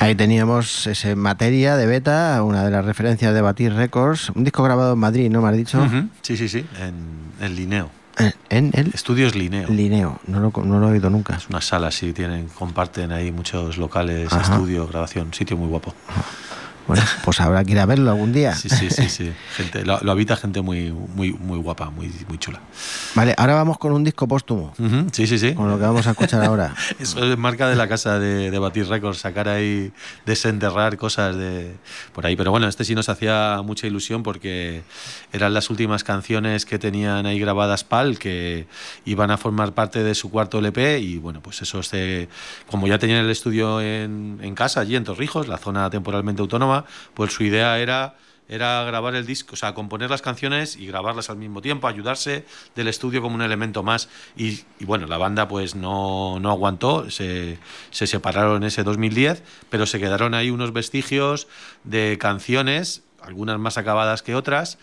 Ahí teníamos ese Materia de Beta, una de las referencias de Batir Records, un disco grabado en Madrid, ¿no me has dicho? Sí, en Linneo. ¿En el? Estudios Linneo. Linneo, no lo he oído nunca. Es una sala, sí, comparten ahí muchos locales, estudio, grabación, sitio muy guapo. Bueno, pues habrá que ir a verlo algún día. Sí. Gente, lo habita gente muy guapa, muy chula. Vale, ahora vamos con un disco póstumo. Sí. Con lo que vamos a escuchar ahora. Eso es marca de la casa de Batir Records, sacar ahí, desenterrar cosas de por ahí. Pero bueno, este sí nos hacía mucha ilusión porque eran las últimas canciones que tenían ahí grabadas PAL, que iban a formar parte de su cuarto LP. Y bueno, pues eso, como ya tenían el estudio en casa, allí en Torrijos, la zona temporalmente autónoma, pues su idea era grabar el disco, o sea, componer las canciones y grabarlas al mismo tiempo, ayudarse del estudio como un elemento más. Y bueno, la banda pues no aguantó, se separaron en ese 2010, pero se quedaron ahí unos vestigios de canciones, algunas más acabadas que otras.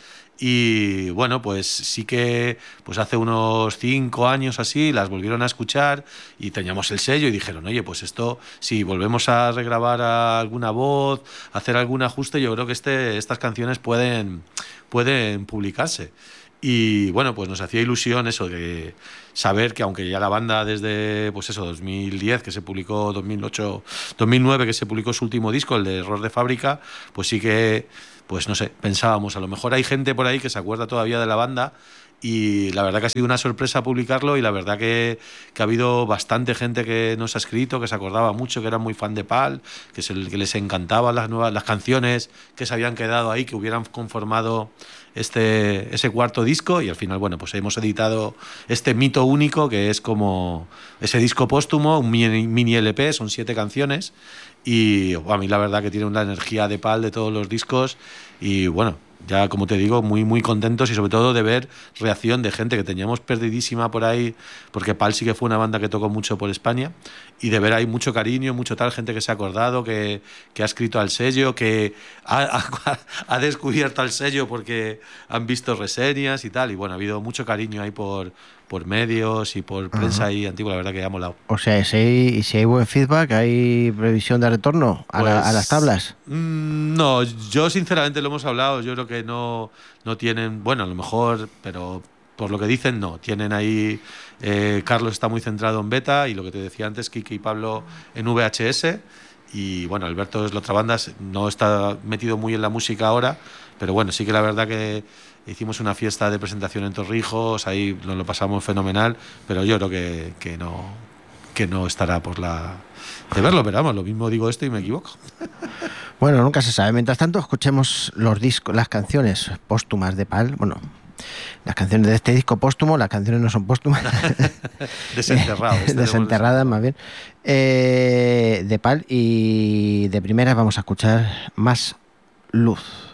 Y bueno, pues sí que pues hace unos 5 años así las volvieron a escuchar y teníamos el sello y dijeron, oye, pues esto, si volvemos a regrabar a alguna voz, hacer algún ajuste, yo creo que estas canciones pueden publicarse. Y bueno, pues nos hacía ilusión eso de saber que aunque ya la banda desde, pues eso, 2010, que se publicó, 2008, 2009, que se publicó su último disco, el de Error de Fábrica, pues sí que, pues no sé, pensábamos, a lo mejor hay gente por ahí que se acuerda todavía de la banda. Y la verdad que ha sido una sorpresa publicarlo y la verdad que ha habido bastante gente que nos ha escrito, que se acordaba mucho, que era muy fan de PAL, que les encantaban las canciones que se habían quedado ahí, que hubieran conformado ese cuarto disco. Y al final, bueno, pues hemos editado este mito único que es como ese disco póstumo, un mini LP, son 7 canciones. Y a mí la verdad que tiene una energía de PAL de todos los discos y bueno, ya como te digo, muy contentos y sobre todo de ver reacción de gente que teníamos perdidísima por ahí, porque PAL sí que fue una banda que tocó mucho por España, y de ver ahí mucho cariño, mucho tal, gente que se ha acordado, que ha escrito al sello, que ha descubierto al sello porque han visto reseñas y tal, y bueno, ha habido mucho cariño ahí por medios y por prensa ahí antigua, la verdad que ha molado. O sea, si hay buen feedback, ¿hay previsión de retorno a las tablas? No, yo sinceramente lo hemos hablado, yo creo que no tienen, bueno, a lo mejor, pero por lo que dicen no, tienen ahí, Carlos está muy centrado en beta y lo que te decía antes, Kike y Pablo en VHS, y bueno, Alberto es la otra banda, no está metido muy en la música ahora, pero bueno, sí que la verdad que hicimos una fiesta de presentación en Torrijos, ahí nos lo pasamos fenomenal, pero yo creo que no estará por la de verlo, pero vamos, lo mismo digo esto y me equivoco. Bueno, nunca se sabe. Mientras tanto, escuchemos los discos, las canciones póstumas de PAL. Bueno, las canciones de este disco póstumo, las canciones no son póstumas. Desenterradas más bien. De PAL, y de primeras vamos a escuchar Más Luz.